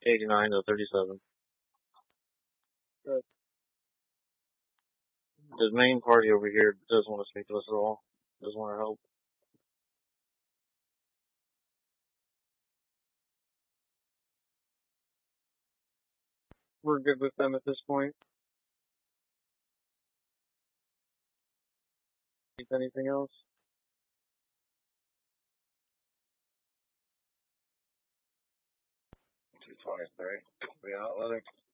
89 to 37. Good. The main party over here doesn't want to speak to us at all. Doesn't want to help. We're good with them at this point. Anything else? $223. We out, Leather.